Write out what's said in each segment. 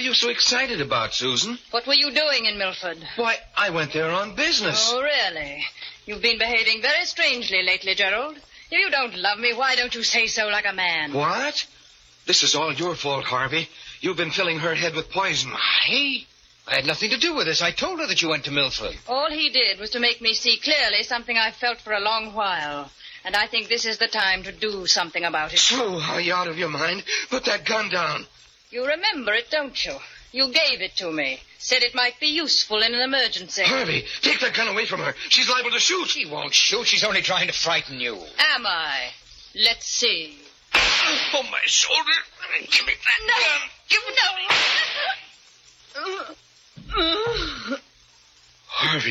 you so excited about, Susan? What were you doing in Milford? Why, I went there on business. Oh, really? You've been behaving very strangely lately, Gerald. If you don't love me, why don't you say so like a man? What? This is all your fault, Harvey. You've been filling her head with poison. I had nothing to do with this. I told her that you went to Milford. All he did was to make me see clearly something I've felt for a long while. And I think this is the time to do something about it. So, are you out of your mind? Put that gun down. You remember it, don't you? You gave it to me. Said it might be useful in an emergency. Harvey, take that gun away from her. She's liable to shoot. She won't shoot. She's only trying to frighten you. Am I? Let's see. Oh, my shoulder. Give me that gun. Harvey,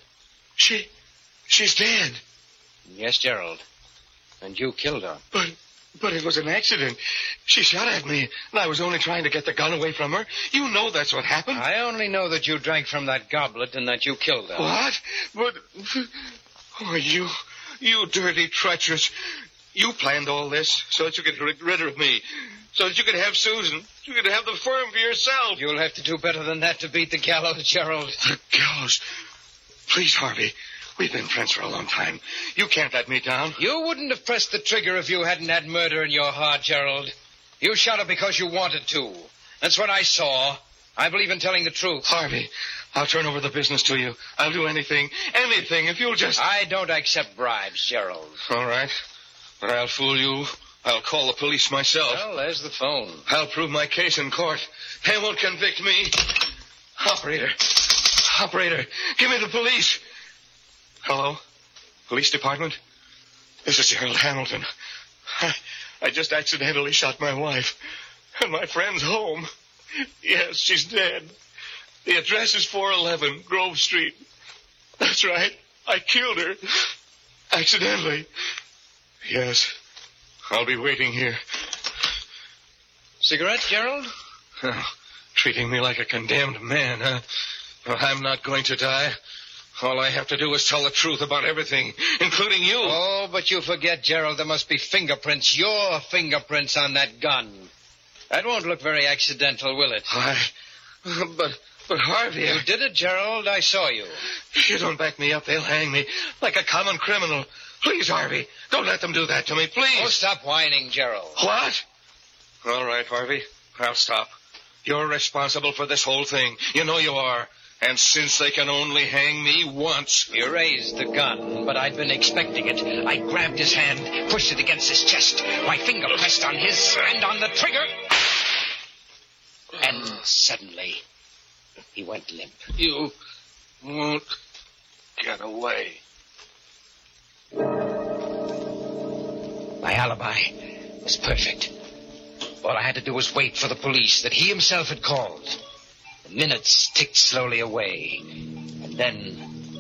she's dead. Yes, Gerald. And you killed her. But it was an accident. She shot at me, and I was only trying to get the gun away from her. You know that's what happened. I only know that you drank from that goblet and that you killed her. What? But... Oh, you dirty, treacherous... You planned all this so that you could get rid of me, so that you could have Susan, you could have the firm for yourself. You'll have to do better than that to beat the gallows, Gerald. The gallows? Please, Harvey, we've been friends for a long time. You can't let me down. You wouldn't have pressed the trigger if you hadn't had murder in your heart, Gerald. You shot her because you wanted to. That's what I saw. I believe in telling the truth. Harvey, I'll turn over the business to you. I'll do anything, if you'll just... I don't accept bribes, Gerald. All right. But I'll fool you. I'll call the police myself. Well, there's the phone. I'll prove my case in court. They won't convict me. Operator, give me the police. Hello? Police department? This is Gerald Hamilton. I just accidentally shot my wife. And my friend's home. Yes, she's dead. The address is 411 Grove Street. That's right. I killed her. Accidentally. Yes. I'll be waiting here. Cigarette, Gerald? Oh, treating me like a condemned man, huh? Well, I'm not going to die. All I have to do is tell the truth about everything, including you. Oh, but you forget, Gerald, there must be fingerprints, your fingerprints on that gun. That won't look very accidental, will it? But Harvey... You did it, Gerald. I saw you. If you don't back me up, they'll hang me like a common criminal. Please, Harvey, don't let them do that to me, please. Oh, stop whining, Gerald. What? All right, Harvey, I'll stop. You're responsible for this whole thing. You know you are. And since they can only hang me once... You raised the gun, but I'd been expecting it. I grabbed his hand, pushed it against his chest. My finger pressed on his and on the trigger. And suddenly, he went limp. You won't get away. My alibi was perfect. All I had to do was wait for the police that he himself had called. The minutes ticked slowly away. And then...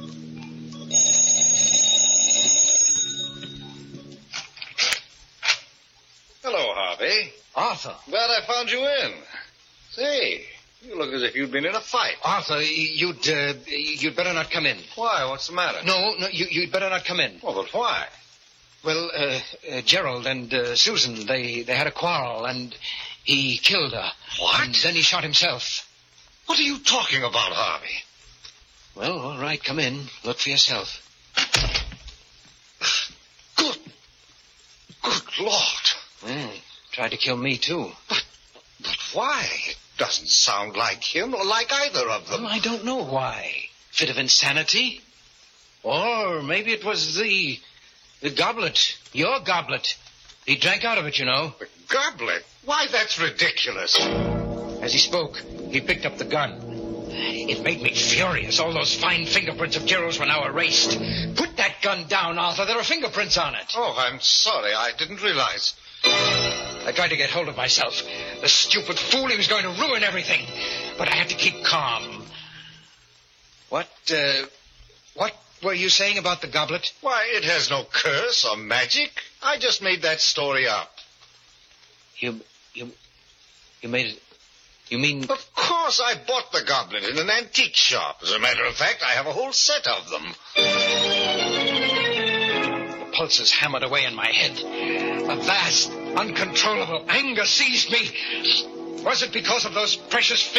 Hello, Harvey. Arthur. Glad I found you in. Say, you look as if you'd been in a fight. Arthur, you'd better not come in. Why? What's the matter? No, you'd better not come in. Oh, but why? Well, Gerald and Susan, they had a quarrel, and he killed her. What? And then he shot himself. What are you talking about, Harvey? Well, all right, come in. Look for yourself. Good Lord. Well, tried to kill me, too. But why? It doesn't sound like him or like either of them. Well, I don't know why. Fit of insanity? Or maybe it was the goblet. Your goblet. He drank out of it, you know. The goblet? Why, that's ridiculous. As he spoke, he picked up the gun. It made me furious. All those fine fingerprints of Gerald's were now erased. Put that gun down, Arthur. There are fingerprints on it. Oh, I'm sorry. I didn't realize. I tried to get hold of myself. The stupid fool, he was going to ruin everything. But I had to keep calm. What were you saying about the goblet? Why, it has no curse or magic. I just made that story up. You made it... You mean... Of course, I bought the goblet in an antique shop. As a matter of fact, I have a whole set of them. The pulses hammered away in my head. A vast, uncontrollable anger seized me. Was it because of those precious